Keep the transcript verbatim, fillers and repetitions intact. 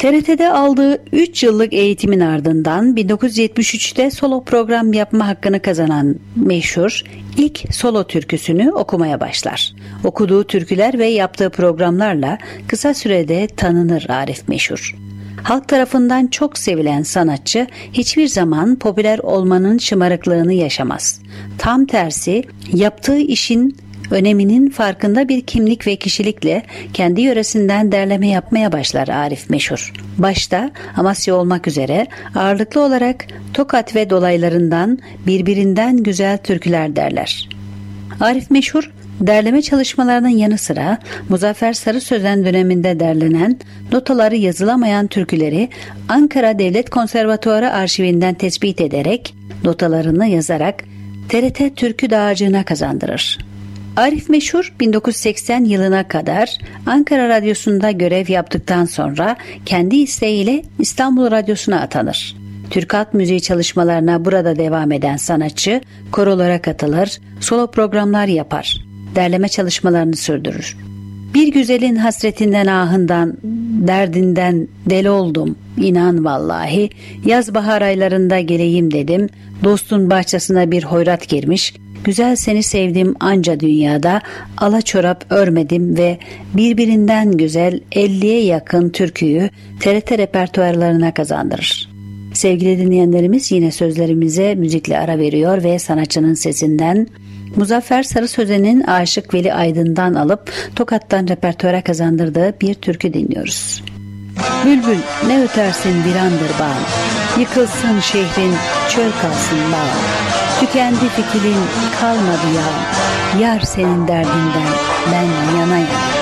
T R T'de aldığı üç yıllık eğitimin ardından bin dokuz yüz yetmiş üçte solo program yapma hakkını kazanan Meşhur ilk solo türküsünü okumaya başlar. Okuduğu türküler ve yaptığı programlarla kısa sürede tanınır Arif Meşhur. Halk tarafından çok sevilen sanatçı hiçbir zaman popüler olmanın şımarıklığını yaşamaz. Tam tersi, yaptığı işin öneminin farkında bir kimlik ve kişilikle kendi yöresinden derleme yapmaya başlar Arif Meşhur. Başta Amasya olmak üzere ağırlıklı olarak Tokat ve dolaylarından birbirinden güzel türküler derler. Arif Meşhur, derleme çalışmalarının yanı sıra Muzaffer Sarı Sözen döneminde derlenen, notaları yazılamayan türküleri Ankara Devlet Konservatuarı arşivinden tespit ederek, notalarını yazarak T R T Türkü Dağarcığı'na kazandırır. Arif Meşhur bin dokuz yüz seksen yılına kadar Ankara Radyosu'nda görev yaptıktan sonra kendi isteğiyle İstanbul Radyosu'na atanır. Türk halk müziği çalışmalarına burada devam eden sanatçı korolara katılır, solo programlar yapar, derleme çalışmalarını sürdürür. Bir güzelin hasretinden ahından, derdinden deli oldum, inan vallahi, yaz bahar aylarında geleyim dedim, dostun bahçesine bir hoyrat girmiş, güzel seni sevdim anca dünyada, ala çorap örmedim ve birbirinden güzel elliye yakın türküyü T R T repertuarlarına kazandırır. Sevgili dinleyenlerimiz, yine sözlerimize müzikle ara veriyor ve sanatçının sesinden Muzaffer Sarı Sözen'in Aşık Veli Aydın'dan alıp Tokat'tan repertuara kazandırdığı bir türkü dinliyoruz. Bülbül ne ötersin bir andır bağım, yıkılsın şehrin çöl kalsın bağım, tükendi fitilin kalmadı yağım, yar senin derdinden ben yana yana.